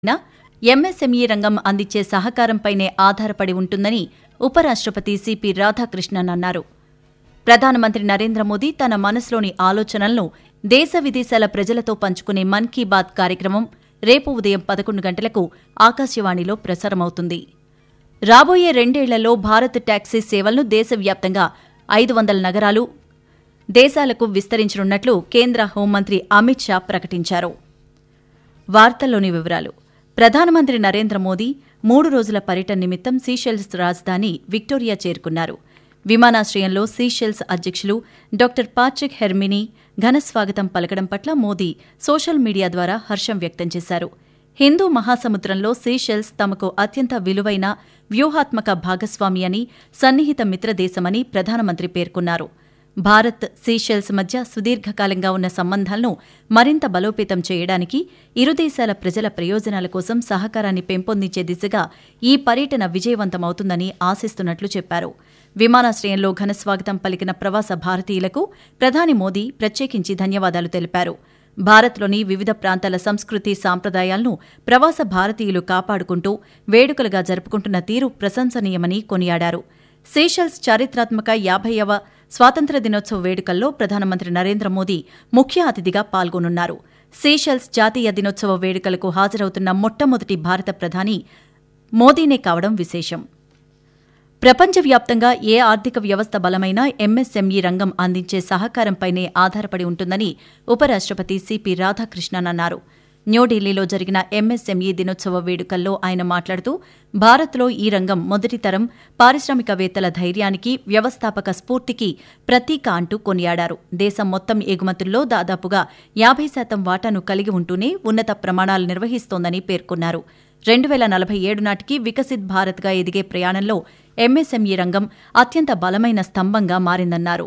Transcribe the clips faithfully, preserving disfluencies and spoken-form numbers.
MSME రంగం అందించే సహకారంపైనే ఆధారపడి ఉంటుందని ఉపరాష్ట్రపతి సిపి రాధాకృష్ణన్ అన్నారు. ప్రధానమంత్రి నరేంద్ర మోదీ తన మనసులోని ఆలోచనలను దేశ విదేశాల ప్రజలతో పంచుకునే మన్ కీ బాత్ కార్యక్రమం రేపు ఉదయం పదకొండు గంటలకు ఆకాశవాణిలో ప్రసారమవుతుంది. రాబోయే రెండేళ్లలో భారత్ టాక్సీ సేవలను దేశవ్యాప్తంగా ఐదు వందల నగరాలు, దేశాలకు విస్తరించనున్నట్లు కేంద్ర హోంమంత్రి అమిత్ షా ప్రకటించారు. వార్తల్లోని వివరాలు. ప్రధానమంత్రి నరేంద్ర మోదీ మూడు రోజుల పర్యటన నిమిత్తం సీషెల్స్ రాజధాని విక్టోరియా చేరుకున్నారు. విమానాశ్రయంలో సీషెల్స్ అధ్యక్షులు డాక్టర్ పాట్రిక్ హెర్మినీ ఘనస్వాగతం పలకడం పట్ల మోదీ సోషల్ మీడియా ద్వారా హర్షం వ్యక్తం చేశారు. హిందూ మహాసముద్రంలో సీషెల్స్ తమకు అత్యంత విలువైన వ్యూహాత్మక భాగస్వామి అని, సన్నిహిత మిత్రదేశమని ప్రధానమంత్రి పేర్కొన్నారు. భారత్, సీషెల్స్ మధ్య సుదీర్ఘకాలంగా ఉన్న సంబంధాలను మరింత బలోపేతం చేయడానికి, ఇరు దేశాల ప్రజల ప్రయోజనాల కోసం సహకారాన్ని పెంపొందించే దిశగా ఈ పర్యటన విజయవంతమవుతుందని ఆశిస్తున్నట్లు చెప్పారు. విమానాశ్రయంలో ఘనస్వాగతం పలికిన ప్రవాస భారతీయులకు ప్రధాని మోదీ ప్రత్యేకించి ధన్యవాదాలు తెలిపారు. భారత్లోని వివిధ ప్రాంతాల సంస్కృతి సాంప్రదాయాలను ప్రవాస భారతీయులు కాపాడుకుంటూ వేడుకలుగా జరుపుకుంటున్న తీరు ప్రశంసనీయమని కొనియాడారు. సీషెల్స్ చారిత్రాత్మక యాభైవ స్వాతంత్ర్య దినోత్సవ వేడుకల్లో ప్రధానమంత్రి నరేంద్ర మోదీ ముఖ్య అతిథిగా పాల్గొనున్నారు. సీషెల్స్ జాతీయ దినోత్సవ వేడుకలకు హాజరవుతున్న మొట్టమొదటి భారత ప్రధాని మోదీనే కావడం విశేషం. ప్రపంచవ్యాప్తంగా ఏ ఆర్థిక వ్యవస్థ బలమైనా ఎంఎస్ఎంఈ రంగం అందించే సహకారంపైనే ఆధారపడి ఉంటుందని ఉపరాష్ట్రపతి సిపి రాధాకృష్ణన్ అన్నారు. న్యూఢిల్లీలో జరిగిన ఎంఎస్ఎంఈ దినోత్సవ వేడుకల్లో ఆయన మాట్లాడుతూ, భారత్లో ఈ రంగం మొదటి తరం పారిశ్రామికవేత్తల ధైర్యానికి, వ్యవస్థాపక స్ఫూర్తికి ప్రతీక అంటూ కొనియాడారు. దేశం మొత్తం ఎగుమతుల్లో దాదాపుగా యాభై శాతం వాటాను కలిగి ఉంటూనే ఉన్నత ప్రమాణాలు నిర్వహిస్తోందని పేర్కొన్నారు. రెండు వేల నలభై ఏడు నాటికి వికసిత్ భారత్గా ఎదిగే ప్రయాణంలో ఎంఎస్ఎంఈ రంగం అత్యంత బలమైన స్తంభంగా మారిందన్నారు.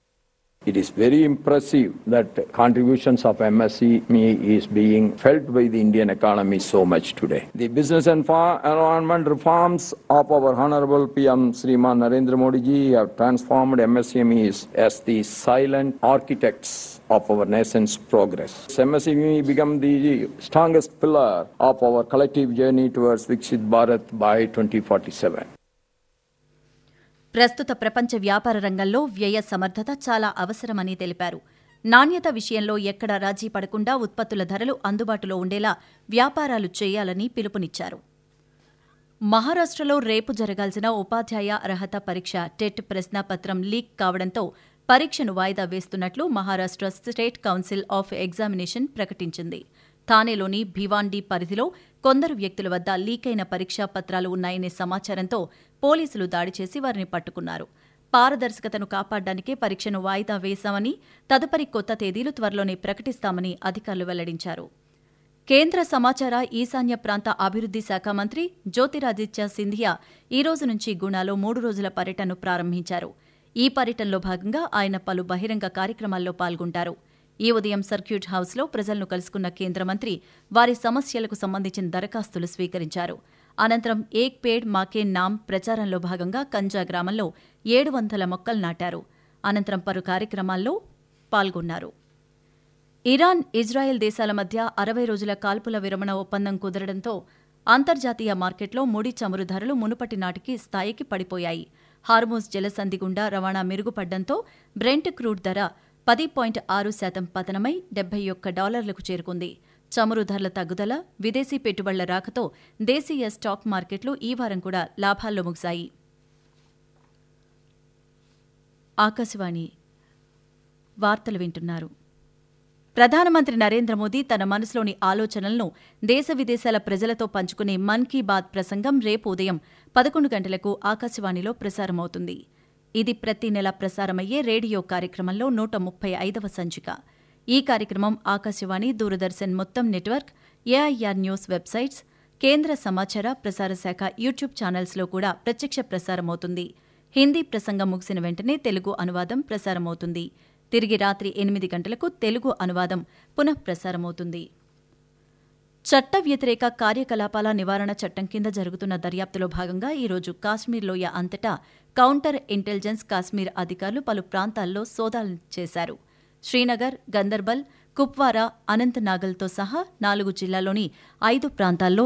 It is very impressive that contributions of M S E M E is being felt by the Indian economy so much today. The business and environment reforms of our Honorable P M Shriman Narendra Modi ji have transformed M S E M Es as the silent architects of our nation's progress. M S E M E become the strongest pillar of our collective journey towards Viksit Bharat by twenty forty-seven. ప్రస్తుత ప్రపంచ వ్యాపార రంగంలో వ్యయ సమర్థత చాలా అవసరమని తెలిపారు. నాణ్యత విషయంలో ఎక్కడా రాజీ పడకుండా ఉత్పత్తుల ధరలు అందుబాటులో ఉండేలా వ్యాపారాలు చేయాలని పిలుపునిచ్చారు. మహారాష్ట్రలో రేపు జరగాల్సిన ఉపాధ్యాయ అర్హత పరీక్ష టెట్ ప్రశ్నాపత్రం లీక్ కావడంతో పరీక్షను వాయిదా వేస్తున్నట్లు Maharashtra state council of examination ప్రకటించింది. థానేలోని భివాండీ పరిధిలో కొందరు వ్యక్తుల వద్ద లీకైన పరీక్షా పత్రాలు ఉన్నాయనే సమాచారంతో పోలీసులు దాడి చేసి వారిని పట్టుకున్నారు. పారదర్శకతను కాపాడడానికే పరీక్షను వాయిదా వేశామని, తదుపరి కొత్త తేదీలు త్వరలోనే ప్రకటిస్తామని అధికారులు వెల్లడించారు. కేంద్ర సమాచార, ఈశాన్య ప్రాంత అభివృద్ది శాఖ మంత్రి జ్యోతిరాదిత్య సింధియా ఈ రోజు నుంచి గుణాలో మూడు రోజుల పర్యటనను ప్రారంభించారు. ఈ పర్యటనలో భాగంగా ఆయన పలు బహిరంగ కార్యక్రమాల్లో పాల్గొంటారు. ఈ ఉదయం సర్క్యూట్ హౌస్లో ప్రజలను కలుసుకున్న కేంద్ర మంత్రి వారి సమస్యలకు సంబంధించిన దరఖాస్తులు స్వీకరించారు. అనంతరం ఏక్ పేడ్ మాకే నామ్ ప్రచారంలో భాగంగా కంజా గ్రామంలో ఏడు వందల మొక్కలు నాటారు. అనంతరం పలు కార్యక్రమాల్లో పాల్గొన్నారు. ఇరాన్, ఇజ్రాయెల్ దేశాల మధ్య అరవై రోజుల కాల్పుల విరమణ ఒప్పందం కుదరడంతో అంతర్జాతీయ మార్కెట్లో ముడి చమురు ధరలు మునుపటి నాటికి స్థాయికి పడిపోయాయి. హార్మూజ్ జలసంధి గుండా రవాణా మెరుగుపడ్డంతో బ్రెంట్ క్రూడ్ ధర పది పాయింట్ ఆరు శాతం పతనమై డెబ్బై ఒక్క డాలర్లకు చేరుకుంది. చమురు ధరల తగ్గుదల, విదేశీ పెట్టుబడుల రాకతో దేశీయ స్టాక్ మార్కెట్లు ఈ వారం కూడా లాభాల్లో ముగిశాయి. ఆకాశవాణి వార్తలు వింటున్నారు. ప్రధానమంత్రి నరేంద్ర మోదీ తన మనసులోని ఆలోచనలను దేశ విదేశాల ప్రజలతో పంచుకునే మన్ కీ బాత్ ప్రసంగం రేపు ఉదయం పదకొండు గంటలకు ఆకాశవాణిలో ప్రసారమవుతుంది. ఇది ప్రతి నెల ప్రసారమయ్యే రేడియో కార్యక్రమంలో నూట ముప్పై ఐదవ సంచిక. ఈ కార్యక్రమం ఆకాశవాణి, దూరదర్శన్ మొత్తం నెట్వర్క్, ఏఐఆర్ న్యూస్ వెబ్సైట్స్, కేంద్ర సమాచార ప్రసార శాఖ యూట్యూబ్ ఛానల్స్లో కూడా ప్రత్యక్ష ప్రసారమవుతుంది. హిందీ ప్రసంగం ముగిసిన వెంటనే తెలుగు అనువాదం ప్రసారమవుతుంది. తిరిగి రాత్రి ఎనిమిది గంటలకు తెలుగు అనువాదం పునఃప్రసారమవుతుంది. చట్ట వ్యతిరేక కార్యకలాపాల నివారణ చట్టం కింద జరుగుతున్న దర్యాప్తులో భాగంగా ఈరోజు కాశ్మీర్ లోయ అంతటా కౌంటర్ ఇంటెలిజెన్స్ కాశ్మీర్ అధికారులు పలు ప్రాంతాల్లో సోదాలు చేశారు. శ్రీనగర్, గందర్బల్, కుప్వారా, అనంతనాగల్తో సహా నాలుగు జిల్లాల్లోని ఐదు ప్రాంతాల్లో